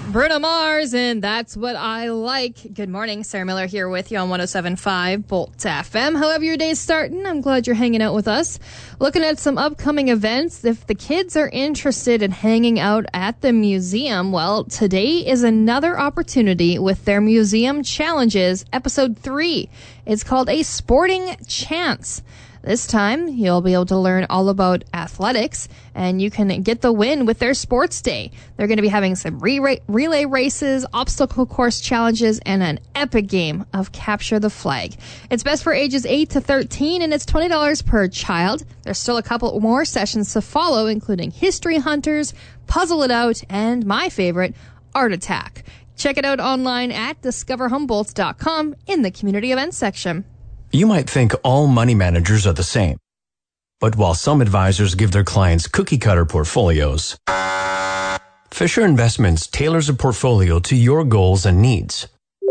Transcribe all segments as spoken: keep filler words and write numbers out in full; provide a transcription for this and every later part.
Bruno Mars, and that's what I like. Good morning, Sarah Miller here with you on one oh seven point five Bolt F M. However your day's starting, I'm glad you're hanging out with us. Looking at some upcoming events. If the kids are interested in hanging out at the museum, well, today is another opportunity with their Museum Challenges, Episode three. It's called A Sporting Chance. This time, you'll be able to learn all about athletics, and you can get the win with their sports day. They're going to be having some re- relay races, obstacle course challenges, and an epic game of Capture the Flag. It's best for ages eight to thirteen, and it's twenty dollars per child. There's still a couple more sessions to follow, including History Hunters, Puzzle It Out, and my favorite, Art Attack. Check it out online at discover humboldt dot com in the community events section. You might think all money managers are the same. But while some advisors give their clients cookie-cutter portfolios, Fisher Investments tailors a portfolio to your goals and needs.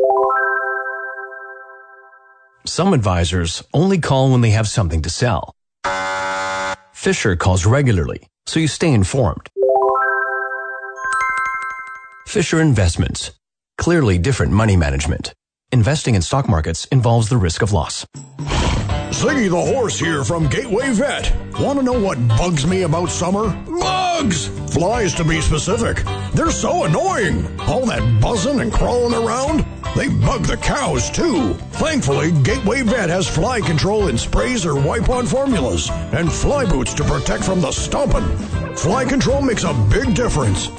Some advisors only call when they have something to sell. Fisher calls regularly, so you stay informed. Fisher Investments. Clearly different money management. Investing in stock markets involves the risk of loss. Ziggy the Horse here from Gateway Vet. Want to know what bugs me about summer? Bugs! Flies, to be specific. They're so annoying. All that buzzing and crawling around. They bug the cows, too. Thankfully, Gateway Vet has fly control in sprays or wipe-on formulas and fly boots to protect from the stomping. Fly control makes a big difference.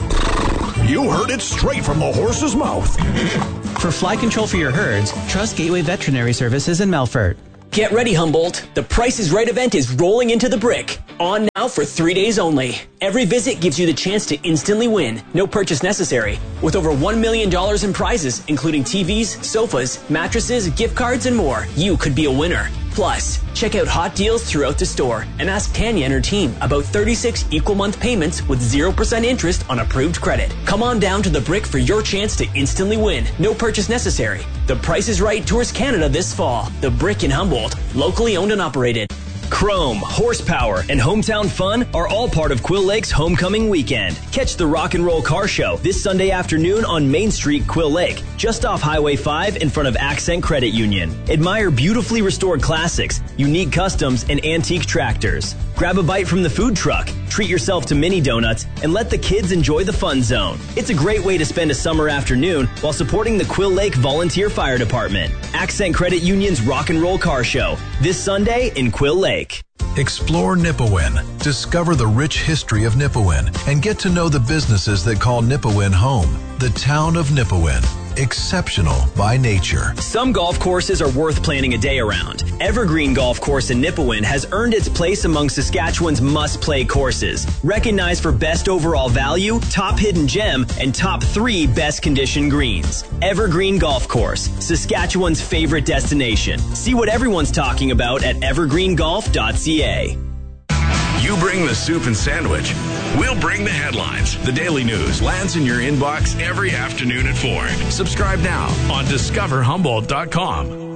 You heard it straight from the horse's mouth. For fly control for your herds, trust Gateway Veterinary Services in Melfort. Get ready, Humboldt. The Price is Right event is rolling into the brick. On now for three days only. Every visit gives you the chance to instantly win. No purchase necessary. With over one million dollars in prizes, including T Vs, sofas, mattresses, gift cards, and more, you could be a winner. Plus, check out hot deals throughout the store and ask Tanya and her team about thirty-six equal month payments with zero percent interest on approved credit. Come on down to the brick for your chance to instantly win. No purchase necessary. The Price is Right tours Canada this fall. The Brick in Humboldt, locally owned and operated. Chrome, Horsepower, and Hometown Fun are all part of Quill Lake's Homecoming Weekend. Catch the Rock and Roll Car Show this Sunday afternoon on Main Street, Quill Lake, just off Highway five in front of Accent Credit Union. Admire beautifully restored classics, unique customs, and antique tractors. Grab a bite from the food truck, treat yourself to mini donuts, and let the kids enjoy the fun zone. It's a great way to spend a summer afternoon while supporting the Quill Lake Volunteer Fire Department. Accent Credit Union's Rock and Roll Car Show this Sunday in Quill Lake. Explore Nipawin. Discover the rich history of Nipawin and get to know the businesses that call Nipawin home. The town of Nipawin. Exceptional by nature. Some golf courses are worth planning a day around. Evergreen Golf Course in Nipawin has earned its place among Saskatchewan's must-play courses. Recognized for best overall value, top hidden gem, and top three best condition greens. Evergreen Golf Course, Saskatchewan's favorite destination. See what everyone's talking about at evergreen golf dot c a. You bring the soup and sandwich. We'll bring the headlines. The Daily News lands in your inbox every afternoon at four. Subscribe now on discover humboldt dot com.